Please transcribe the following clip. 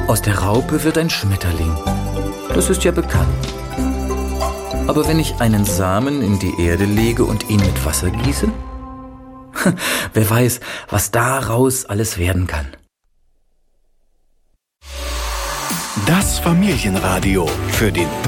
Aus der Raupe wird ein Schmetterling. Das ist ja bekannt. Aber wenn ich einen Samen in die Erde lege und ihn mit Wasser gieße? Wer weiß, was daraus alles werden kann. Das Familienradio für den